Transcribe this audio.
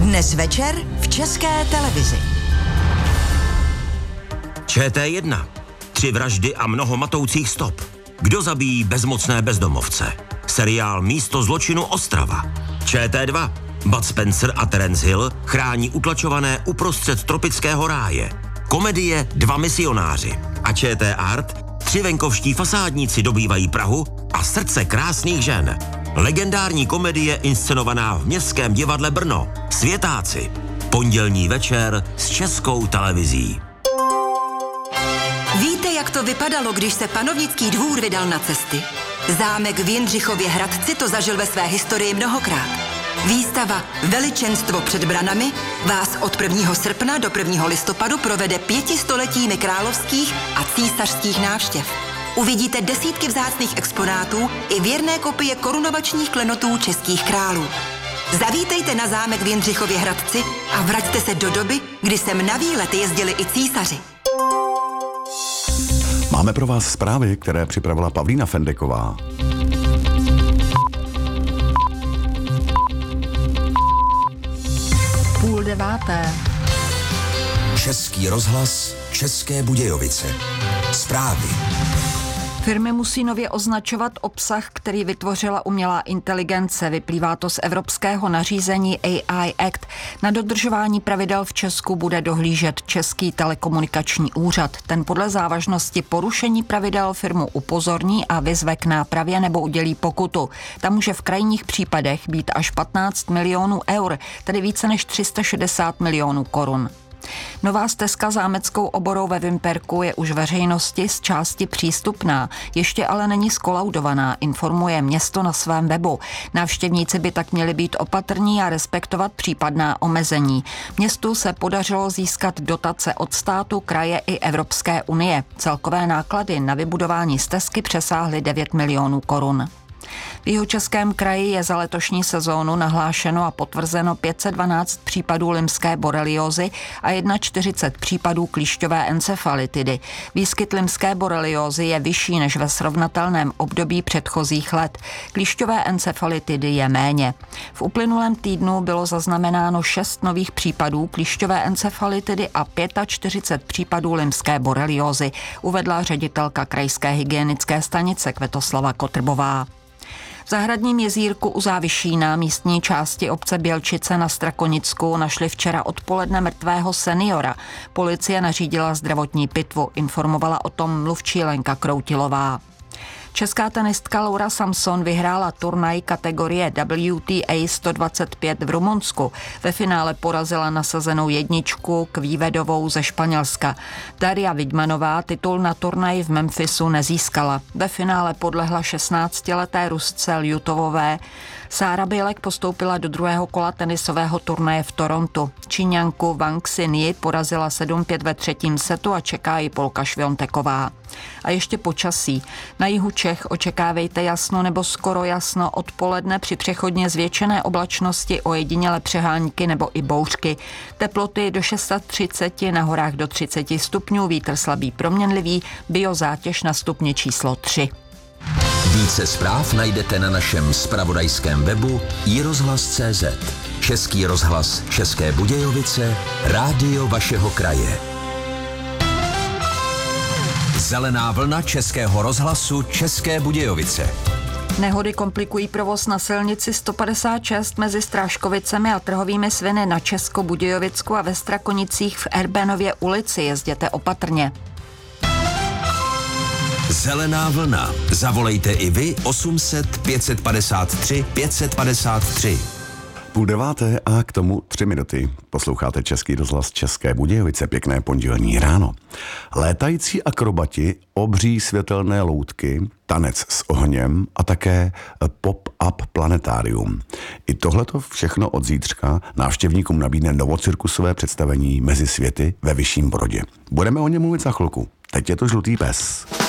Dnes večer v České televizi. ČT1. 3 vraždy a mnoho matoucích stop. Kdo zabíjí bezmocné bezdomovce? Seriál Místo zločinu Ostrava. ČT2. Bud Spencer a Terence Hill chrání utlačované uprostřed tropického ráje. Komedie Dva misionáři. A ČT Art. 3 venkovští fasádníci dobývají Prahu a srdce krásných žen. Legendární komedie inscenovaná v Městském divadle Brno. Světáci. Pondělní večer s Českou televizí. Víte, jak to vypadalo, když se panovnický dvůr vydal na cesty? Zámek v Jindřichově Hradci to zažil ve své historii mnohokrát. Výstava Veličenstvo před branami vás od 1. srpna do 1. listopadu provede 500letími královských a císařských návštěv. Uvidíte desítky vzácných exponátů i věrné kopie korunovačních klenotů českých králů. Zavítejte na zámek v Jindřichově Hradci a vraťte se do doby, kdy sem na výlet jezdili i císaři. Máme pro vás zprávy, které připravila Pavlína Fendeková. Půl deváté. Český rozhlas, České Budějovice. Zprávy. Firmy musí nově označovat obsah, který vytvořila umělá inteligence. Vyplývá to z evropského nařízení AI Act. Na dodržování pravidel v Česku bude dohlížet Český telekomunikační úřad. Ten podle závažnosti porušení pravidel firmu upozorní a vyzve k nápravě nebo udělí pokutu. Ta může v krajních případech být až 15 milionů eur, tedy více než 360 milionů korun. Nová stezka zámeckou oborou ve Vimperku je už veřejnosti z části přístupná, ještě ale není skolaudovaná, informuje město na svém webu. Návštěvníci by tak měli být opatrní a respektovat případná omezení. Městu se podařilo získat dotace od státu, kraje i Evropské unie. Celkové náklady na vybudování stezky přesáhly 9 milionů korun. V Jihočeském kraji je za letošní sezónu nahlášeno a potvrzeno 512 případů lymské boreliózy a 41 případů klíšťové encefalitidy. Výskyt lymské boreliózy je vyšší než ve srovnatelném období předchozích let. Klíšťové encefalitidy je méně. V uplynulém týdnu bylo zaznamenáno 6 nových případů klíšťové encefalitidy a 45 případů lymské boreliózy, uvedla ředitelka krajské hygienické stanice Květoslava Kotrbová. V zahradním jezírku u Závišína, místní části obce Bělčice na Strakonicku, našli včera odpoledne mrtvého seniora. Policie nařídila zdravotní pitvu, informovala o tom mluvčí Lenka Kroutilová. Česká tenistka Laura Samson vyhrála turnaj kategorie WTA 125 v Rumunsku. Ve finále porazila nasazenou jedničku Kvívedovou ze Španělska. Daria Vidmanová titul na turnaji v Memphisu nezískala. Ve finále podlehla 16leté Rusce Ljutovové. Sára Bělek postoupila do druhého kola tenisového turnaje v Torontu. Číňanku Wang Xinyi porazila 7-5 ve třetím setu a čeká ji Polka Švionteková. A ještě počasí. Na jihu Čech očekávejte jasno nebo skoro jasno odpoledne při přechodně zvětšené oblačnosti, ojedinělé přehánky nebo i bouřky. Teploty do 630, na horách do 30 stupňů, vítr slabý proměnlivý, biozátěž na stupni číslo 3. Více zpráv najdete na našem zpravodajském webu iRozhlas.cz. Český rozhlas České Budějovice, rádio vašeho kraje. Zelená vlna Českého rozhlasu České Budějovice. Nehody komplikují provoz na silnici 156 mezi Strážkovicemi a Trhovými Sviny na Českobudějovicku a ve Strakonicích v Erbenově ulici. Jezděte opatrně. Zelená vlna. Zavolejte i vy 800 553 553. 8:30 a k tomu 3 minuty. Posloucháte Český rozhlas České Budějovice, pěkné pondělní ráno. Létající akrobati, obří světelné loutky, tanec s ohněm a také pop-up planetárium. I tohleto všechno od zítřka návštěvníkům nabídne novocirkusové představení Mezi světy ve Vyšším Brodě. Budeme o něm mluvit za chvilku. Teď je to Žlutý pes.